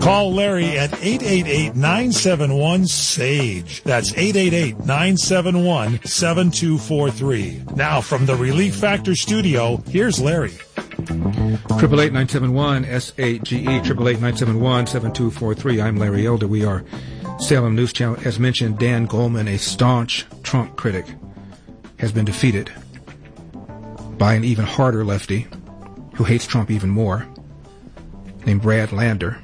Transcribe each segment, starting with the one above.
Call Larry at 888-971-SAGE. That's 888-971-7243. Now from the Relief Factor studio, here's Larry. 888-971-SAGE, 888-971-7243. I'm Larry Elder. We are Salem News Channel. As mentioned, Dan Goldman, a staunch Trump critic, has been defeated by an even harder lefty who hates Trump even more, named Brad Lander.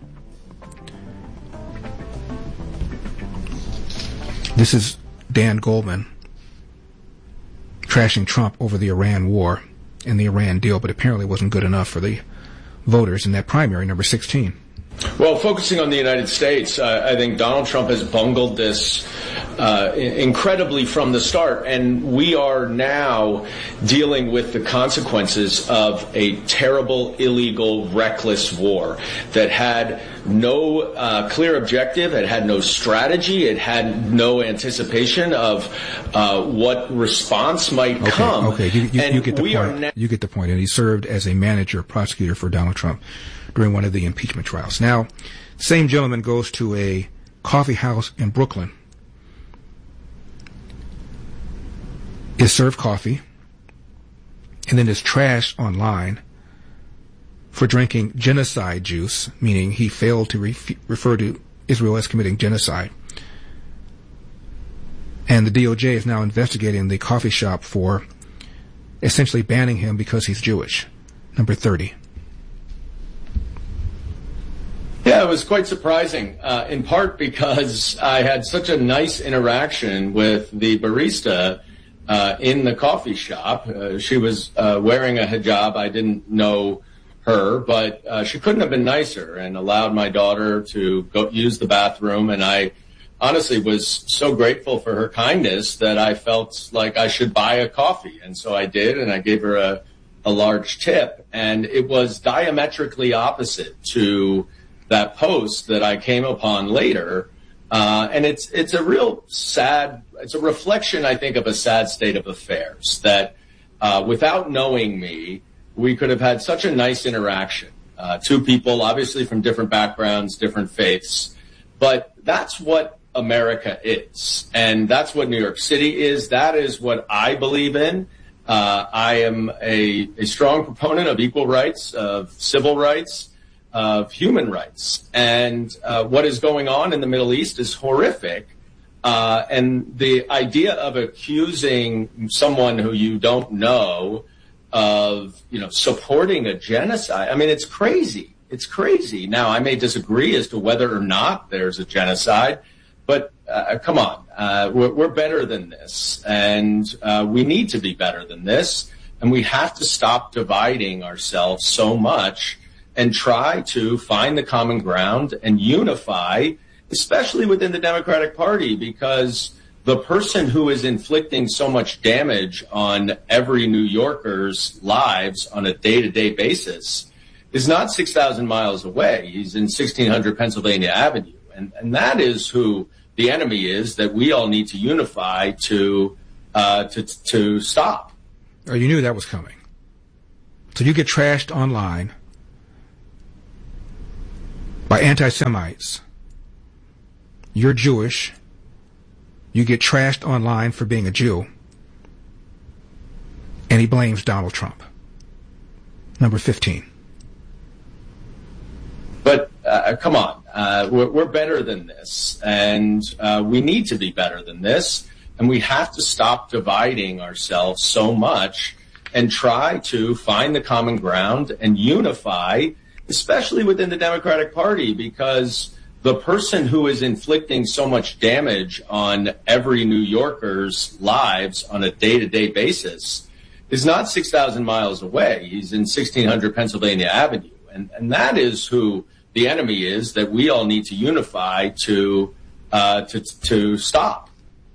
This is Dan Goldman trashing Trump over the Iran war and the Iran deal, but apparently wasn't good enough for the voters in that primary, number 16. Well, focusing on the United States, I think Donald Trump has bungled this incredibly from the start, and we are now dealing with the consequences of a terrible, illegal, reckless war that had no clear objective, it had no strategy, it had no anticipation of what response might come. Okay, you get the point. You get the point. And he served as a manager, prosecutor for Donald Trump during one of the impeachment trials. Now, same gentleman goes to a coffee house in Brooklyn, is served coffee, and then is trashed online for drinking genocide juice, meaning he failed to refer to Israel as committing genocide. And the DOJ is now investigating the coffee shop for essentially banning him because he's Jewish. Number 30. Yeah, it was quite surprising, in part because I had such a nice interaction with the barista in the coffee shop. She was wearing a hijab. I didn't know her, but she couldn't have been nicer and allowed my daughter to go use the bathroom. And I honestly was so grateful for her kindness that I felt like I should buy a coffee. And so I did, and I gave her a large tip. And it was diametrically opposite to that post that I came upon later. And it's a real sad, it's a reflection, I think, of a sad state of affairs that without knowing me, we could have had such a nice interaction. Two people, obviously from different backgrounds, different faiths, but that's what America is. And that's what New York City is. That is what I believe in. I am a strong proponent of equal rights, of civil rights, of human rights. And what is going on in the Middle East is horrific. And the idea of accusing someone who you don't know of, supporting a genocide, I mean, it's crazy. It's crazy. Now, I may disagree as to whether or not there's a genocide, but come on, we're better than this. And we need to be better than this. And we have to stop dividing ourselves so much and try to find the common ground and unify, especially within the Democratic Party, because the person who is inflicting so much damage on every New Yorker's lives on a day-to-day basis is not 6,000 miles away. He's in 1600 Pennsylvania Avenue. And that is who the enemy is that we all need to unify to stop. Oh, you knew that was coming. So you get trashed online by anti-Semites. You're Jewish. You get trashed online for being a Jew. And he blames Donald Trump. Number 15. But come on, we're better than this. And we need to be better than this. And we have to stop dividing ourselves so much and try to find the common ground and unify, especially within the Democratic Party, because the person who is inflicting so much damage on every New Yorker's lives on a day-to-day basis is not 6,000 miles away. He's in 1600 Pennsylvania Avenue. And that is who the enemy is that we all need to unify to stop.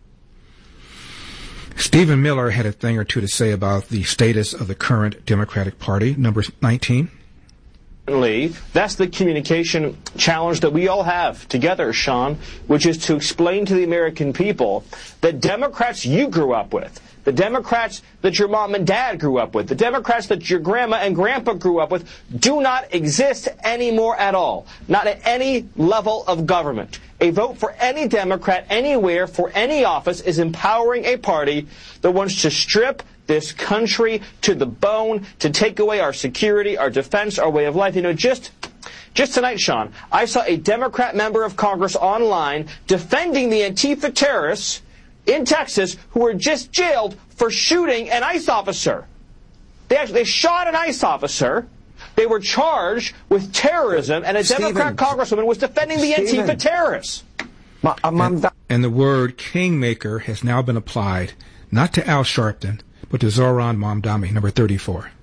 Stephen Miller had a thing or two to say about the status of the current Democratic Party. Number 19. That's the communication challenge that we all have together, Sean, which is to explain to the American people that Democrats you grew up with, the Democrats that your mom and dad grew up with, the Democrats that your grandma and grandpa grew up with, do not exist anymore at all. Not at any level of government. A vote for any Democrat anywhere for any office is empowering a party that wants to strip this country to the bone, to take away our security, our defense, our way of life. You know, just tonight, Sean, I saw a Democrat member of Congress online defending the Antifa terrorists in Texas who were just jailed for shooting an ICE officer. They shot an ICE officer. They were charged with terrorism, and a Democrat congresswoman was defending the Antifa terrorists. And the word kingmaker has now been applied not to Al Sharpton, but to Zohran Mamdani, number 34.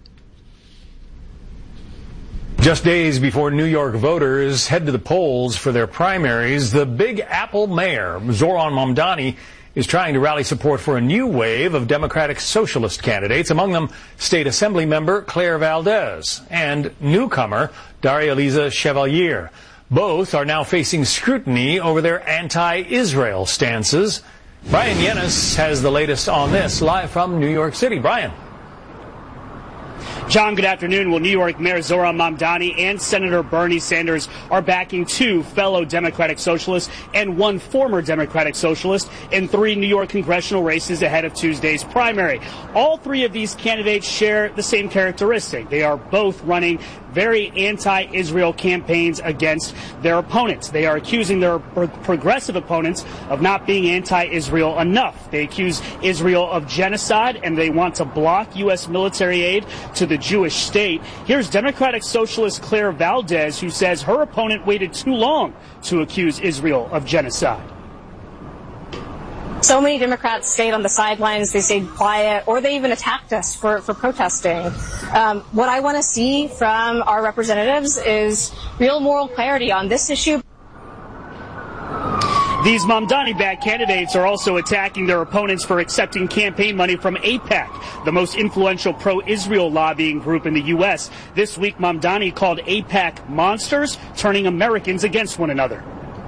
Just days before New York voters head to the polls for their primaries, the Big Apple mayor, Zohran Mamdani, is trying to rally support for a new wave of Democratic Socialist candidates, among them State Assembly member Claire Valdez and newcomer Daria-Liza Chevalier. Both are now facing scrutiny over their anti-Israel stances. Brian Yennis has the latest on this, live from New York City. Brian. John, good afternoon. Well, New York Mayor Zohran Mamdani and Senator Bernie Sanders are backing two fellow Democratic Socialists and one former Democratic Socialist in 3 New York congressional races ahead of Tuesday's primary. All 3 of these candidates share the same characteristic. They are both running very anti-Israel campaigns against their opponents. They are accusing their progressive opponents of not being anti-Israel enough. They accuse Israel of genocide, and they want to block U.S. military aid to the Jewish state. Here's Democratic Socialist Claire Valdez, who says her opponent waited too long to accuse Israel of genocide. So many Democrats stayed on the sidelines, they stayed quiet, or they even attacked us for protesting. What I want to see from our representatives is real moral clarity on this issue. These Mamdani-backed candidates are also attacking their opponents for accepting campaign money from AIPAC, the most influential pro-Israel lobbying group in the U.S. This week, Mamdani called AIPAC monsters, turning Americans against one another.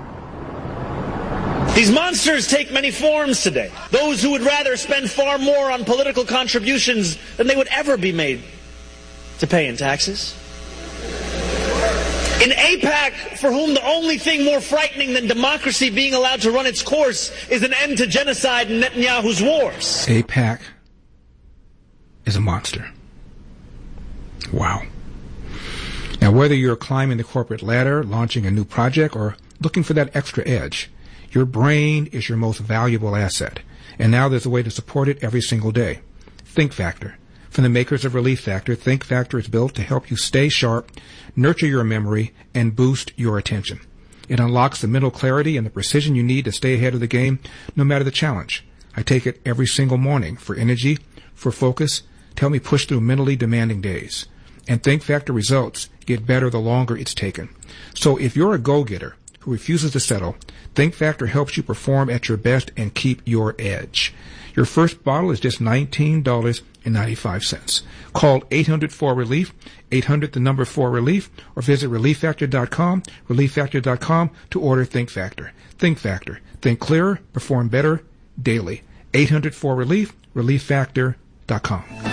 These monsters take many forms today. Those who would rather spend far more on political contributions than they would ever be made to pay in taxes. In AIPAC, for whom the only thing more frightening than democracy being allowed to run its course is an end to genocide and Netanyahu's wars. AIPAC is a monster. Wow. Now, whether you're climbing the corporate ladder, launching a new project, or looking for that extra edge, your brain is your most valuable asset, and now there's a way to support it every single day. Think Factor. From the makers of Relief Factor, Think Factor is built to help you stay sharp, nurture your memory, and boost your attention. It unlocks the mental clarity and the precision you need to stay ahead of the game, no matter the challenge. I take it every single morning for energy, for focus, to help me push through mentally demanding days. And Think Factor results get better the longer it's taken. So if you're a go-getter who refuses to settle, Think Factor helps you perform at your best and keep your edge. Your first bottle is just $19.95. Call 800-4RELIEF, 800-4RELIEF, or visit ReliefFactor.com, ReliefFactor.com to order Think Factor. Think Factor. Think clearer, perform better daily. 800-4RELIEF, ReliefFactor.com.